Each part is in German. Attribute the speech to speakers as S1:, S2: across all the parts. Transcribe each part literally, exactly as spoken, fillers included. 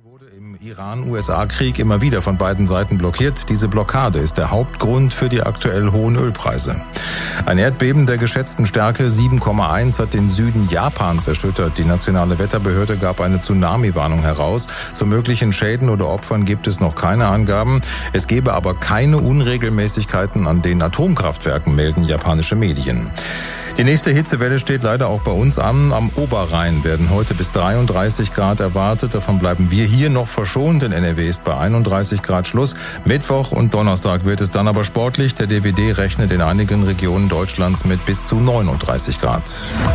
S1: wurde im Iran-U S A-Krieg immer wieder von beiden Seiten blockiert. Diese Blockade ist der Hauptgrund für die aktuell hohen Ölpreise. Ein Erdbeben der geschätzten Stärke sieben Komma eins hat den Süden Japans erschüttert. Die nationale Wetterbehörde gab eine Tsunami-Warnung heraus. Zu möglichen Schäden oder Opfern gibt es noch keine Angaben. Es gebe aber keine Unregelmäßigkeiten an den Atomkraftwerken, melden japanische Medien. Die nächste Hitzewelle steht leider auch bei uns an. Am Oberrhein werden heute bis dreiunddreißig Grad erwartet. Davon bleiben wir hier noch verschont, denn N R W ist bei einunddreißig Grad Schluss. Mittwoch und Donnerstag wird es dann aber sportlich. Der D W D rechnet in einigen Regionen Deutschlands mit bis zu neununddreißig Grad.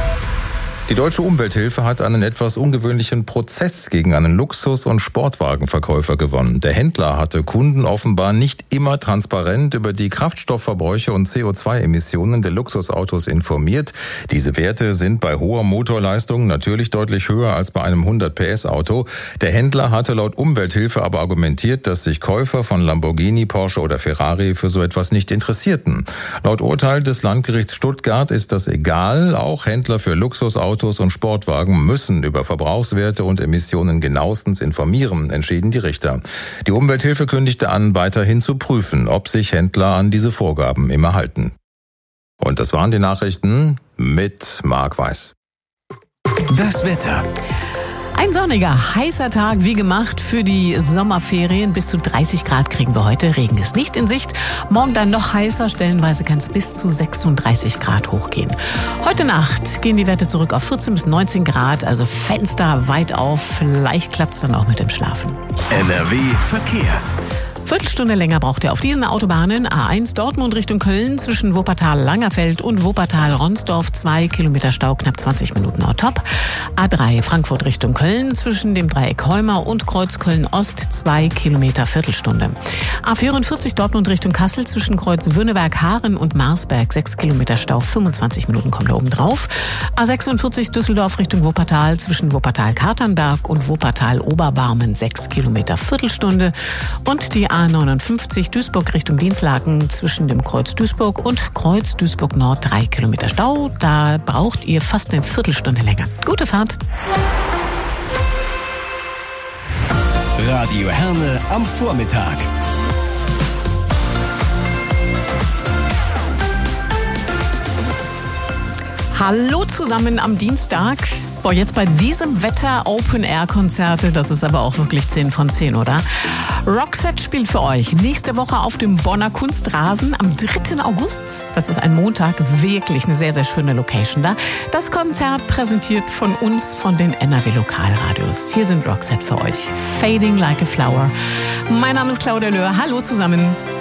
S1: Die Deutsche Umwelthilfe hat einen etwas ungewöhnlichen Prozess gegen einen Luxus- und Sportwagenverkäufer gewonnen. Der Händler hatte Kunden offenbar nicht immer transparent über die Kraftstoffverbräuche und C O zwei Emissionen der Luxusautos informiert. Diese Werte sind bei hoher Motorleistung natürlich deutlich höher als bei einem hundert P S Auto. Der Händler hatte laut Umwelthilfe aber argumentiert, dass sich Käufer von Lamborghini, Porsche oder Ferrari für so etwas nicht interessierten. Laut Urteil des Landgerichts Stuttgart ist das egal. Auch Händler für Luxusautos Autos und Sportwagen müssen über Verbrauchswerte und Emissionen genauestens informieren, entschieden die Richter. Die Umwelthilfe kündigte an, weiterhin zu prüfen, ob sich Händler an diese Vorgaben immer halten. Und das waren die Nachrichten mit Marc Weiß.
S2: Das Wetter.
S3: Ein sonniger, heißer Tag wie gemacht für die Sommerferien. Bis zu dreißig Grad kriegen wir heute. Regen ist nicht in Sicht. Morgen dann noch heißer. Stellenweise kann es bis zu sechsunddreißig Grad hochgehen. Heute Nacht gehen die Werte zurück auf vierzehn bis neunzehn Grad. Also Fenster weit auf. Vielleicht klappt es dann auch mit dem Schlafen.
S2: N R W Verkehr.
S3: Viertelstunde länger braucht ihr auf diesen Autobahnen. A eins Dortmund Richtung Köln zwischen Wuppertal-Langerfeld und Wuppertal-Ronsdorf. Zwei Kilometer Stau, knapp zwanzig Minuten on top. A drei Frankfurt Richtung Köln zwischen dem Dreieck Heuma und Kreuz Köln-Ost. Zwei Kilometer Viertelstunde. A vierundvierzig Dortmund Richtung Kassel zwischen Kreuz Wünnewberg-Haaren und Marsberg. Sechs Kilometer Stau, fünfundzwanzig Minuten kommt da oben drauf. A sechsundvierzig Düsseldorf Richtung Wuppertal zwischen Wuppertal-Katernberg und Wuppertal-Oberbarmen. Sechs Kilometer Viertelstunde. Und die A neunundfünfzig Duisburg Richtung Dienstlaken zwischen dem Kreuz Duisburg und Kreuz Duisburg Nord. Drei Kilometer Stau. Da braucht ihr fast eine Viertelstunde länger. Gute Fahrt.
S2: Radio Herne am Vormittag.
S3: Hallo zusammen am Dienstag. Boah, jetzt bei diesem Wetter Open-Air-Konzerte, das ist aber auch wirklich zehn von zehn, oder? Roxette spielt für euch nächste Woche auf dem Bonner Kunstrasen am dritten August. Das ist ein Montag, wirklich eine sehr, sehr schöne Location da. Das Konzert präsentiert von uns, von den N R W Lokalradios. Hier sind Roxette für euch. Fading Like a Flower. Mein Name ist Claudia Löhr. Hallo zusammen.